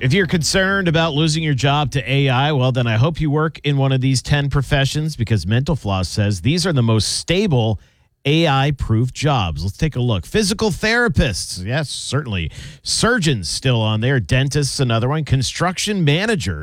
If you're concerned about losing your job to AI, well, then I hope you work in one of these 10 professions because Mental Floss says these are the most stable AI-proof jobs. Let's take a look. Physical therapists. Yes, certainly. Surgeons still on there. Dentists, another one. Construction managers.